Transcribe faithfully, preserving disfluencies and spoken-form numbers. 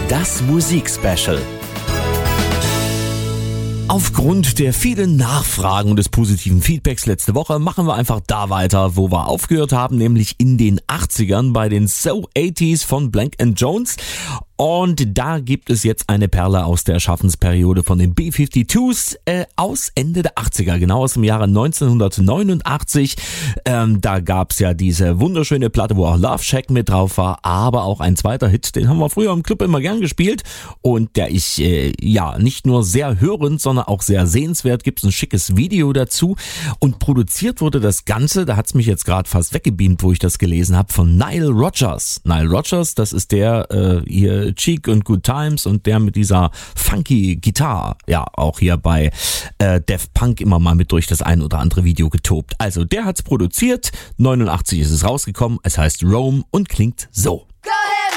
Das Musikspecial. Aufgrund der vielen Nachfragen und des positiven Feedbacks letzte Woche machen wir einfach da weiter, wo wir aufgehört haben, nämlich in den achtzigern bei den So achtziger von Blank and Jones. Und da gibt es jetzt eine Perle aus der Schaffensperiode von den B zweiundfünfzigers äh, aus Ende der achtziger, genau aus dem Jahre neunzehnhundertneunundachtzig. Ähm, da gab's ja diese wunderschöne Platte, wo auch Love Shack mit drauf war, aber auch ein zweiter Hit, den haben wir früher im Club immer gern gespielt und der ist äh, ja nicht nur sehr hörend, sondern auch sehr sehenswert. Gibt's ein schickes Video dazu und produziert wurde das Ganze, da hat's mich jetzt gerade fast weggebeamt, wo ich das gelesen habe, von Nile Rodgers. Nile Rodgers, das ist der äh, hier Cheek und Good Times und der mit dieser funky Gitarre, ja, auch hier bei äh, Daft Punk immer mal mit durch das ein oder andere Video getobt. Also der hat's produziert, neunundachtzig ist es rausgekommen, es heißt Rome und klingt so.